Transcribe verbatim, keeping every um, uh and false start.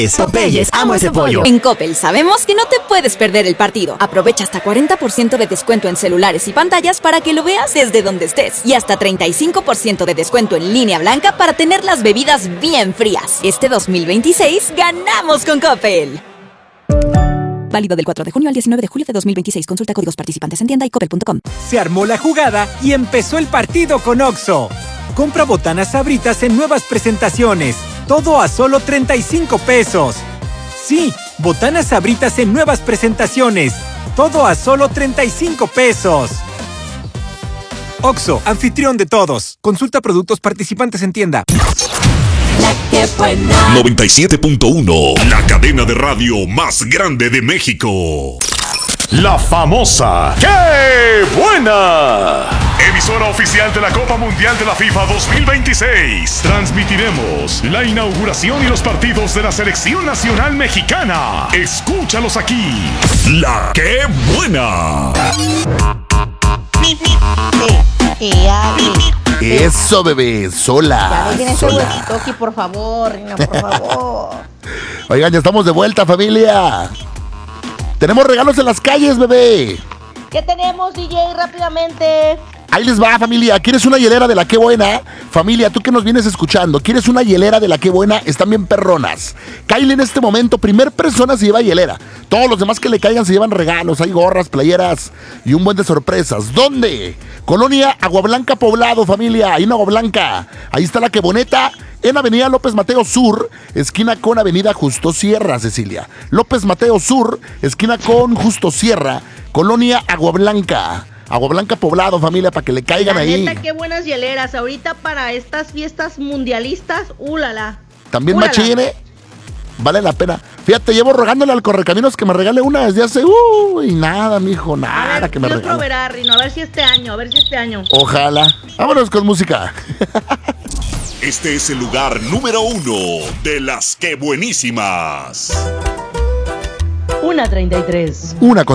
Popeyes, amo ese pollo. En Coppel sabemos que no te puedes perder el partido. Aprovecha hasta cuarenta por ciento de descuento en celulares y pantallas para que lo veas desde donde estés. Y hasta treinta y cinco por ciento de descuento en línea blanca para tener las bebidas bien frías. Este dos mil veintiséis ganamos con Coppel. Válido del cuatro de junio al diecinueve de julio de dos mil veintiséis. Consulta códigos participantes en tienda y coppel punto com. Se armó la jugada y empezó el partido con Oxxo. Compra botanas Sabritas en nuevas presentaciones. Todo a solo treinta y cinco pesos. Sí, botanas Sabritas en nuevas presentaciones. Todo a solo treinta y cinco pesos. Oxxo, anfitrión de todos. Consulta productos participantes en tienda. La que buena. noventa y siete punto uno, la cadena de radio más grande de México. La famosa ¡Qué buena! Emisora oficial de la Copa Mundial de la FIFA dos mil veintiséis. Transmitiremos la inauguración y los partidos de la Selección Nacional Mexicana. Escúchalos aquí. La ¡Qué buena! Eso, bebé, sola. Ya dejen ese sola. walkie-talkie, por favor, no, por favor. Oigan, ya estamos de vuelta, familia. Tenemos regalos en las calles, bebé. ¿Qué tenemos, D J? Rápidamente. Ahí les va, familia. ¿Quieres una hielera de la Qué Buena? Familia, tú que nos vienes escuchando, ¿quieres una hielera de la Qué Buena? Están bien perronas. Kyle en este momento, primer persona se lleva hielera. Todos los demás que le caigan se llevan regalos. Hay gorras, playeras y un buen de sorpresas. ¿Dónde? Colonia Agua Blanca Poblado, familia. Ahí en Agua Blanca. Ahí está la Qué Boneta. En Avenida López Mateo Sur, esquina con Avenida Justo Sierra, Cecilia. López Mateo Sur, esquina con Justo Sierra, Colonia Agua Blanca. Agua Blanca Poblado, familia, para que le caigan La ahí. neta, qué buenas hieleras. Ahorita para estas fiestas mundialistas, ulala. También Úlala. machine, vale la pena. Fíjate, llevo rogándole al Correcaminos que me regale una desde hace... Uy, nada, mijo, nada A ver, que me Dios regale. proveerá, Rino. A ver si este año, a ver si este año. Ojalá. Vámonos con música. Este es el lugar número uno de las ¡Qué buenísimas! Una treinta y tres. Una